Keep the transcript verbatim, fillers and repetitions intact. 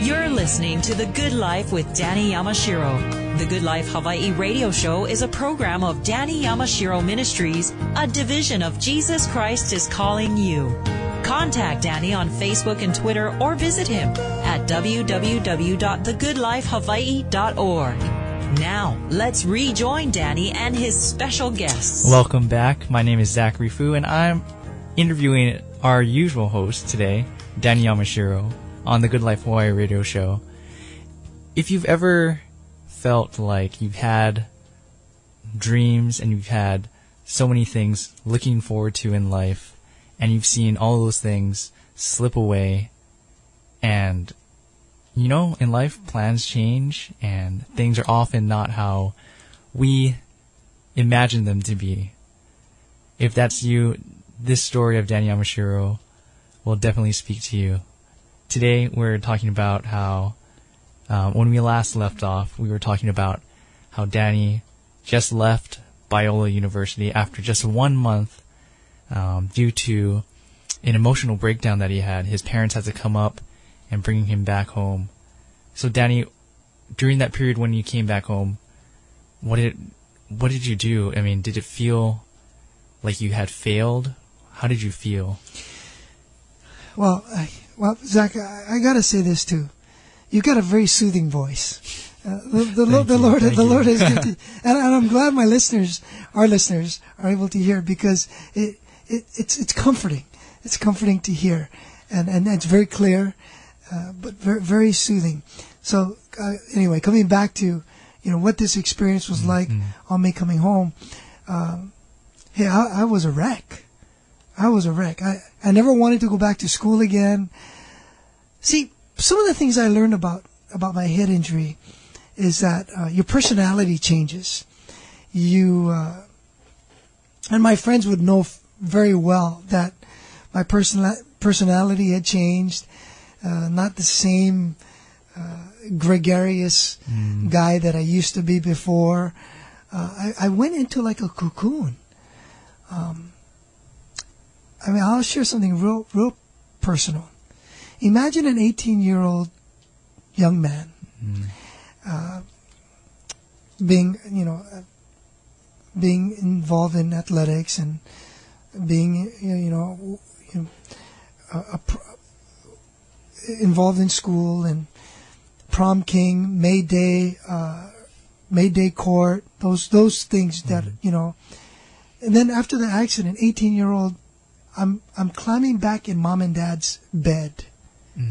You're listening to The Good Life with Danny Yamashiro. The Good Life Hawaii radio show is a program of Danny Yamashiro Ministries, a division of Jesus Christ is Calling You. Contact Danny on Facebook and Twitter or visit him at w w w dot the good life hawaii dot org. Now, let's rejoin Danny and his special guests. Welcome back. My name is Zachary Fu, and I'm interviewing our usual host today, Danny Yamashiro, on the Good Life Hawaii radio show. If you've ever felt like you've had dreams and you've had so many things looking forward to in life, and you've seen all those things slip away, and you know, in life, plans change, and things are often not how we imagine them to be. If that's you, this story of Danny Yamashiro will definitely speak to you. Today, we're talking about how, um, when we last left off, we were talking about how Danny just left Biola University after just one month um, due to an emotional breakdown that he had. His parents had to come up and bringing him back home. So, Danny, during that period when you came back home, what did what did you do? I mean, did it feel like you had failed? How did you feel? Well, I, well, Zach, I, I gotta say this too. You've got a very soothing voice. Uh, the, the, the, the Lord, the Lord has given you, and, and I'm glad my listeners, our listeners, are able to hear because it, it it's it's comforting. It's comforting to hear, and and it's very clear. Uh, but very, very soothing. So uh, anyway, coming back to, you know, what this experience was like mm-hmm. on me coming home. Um, hey, I, I was a wreck. I was a wreck. I, I never wanted to go back to school again. See, some of the things I learned about, about my head injury is that uh, your personality changes. You, uh, and my friends would know f- very well that my person- personality had changed. Uh, not the same uh, gregarious mm. guy that I used to be before. Uh, I, I went into like a cocoon. Um, I mean, I'll share something real, real personal. Imagine an eighteen-year-old young man mm. uh, being, you know, uh, being involved in athletics and being, you know, you know a, a involved in school and prom king, May Day, uh, May Day court, those those things that mm-hmm. you know. And then after the accident, eighteen year old, I'm I'm climbing back in mom and dad's bed,